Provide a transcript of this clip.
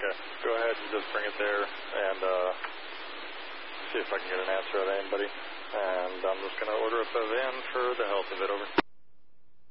Okay. Go ahead and just bring it there and see if I can get an answer out of anybody. And I'm just going to order up a van for the health of it. Over.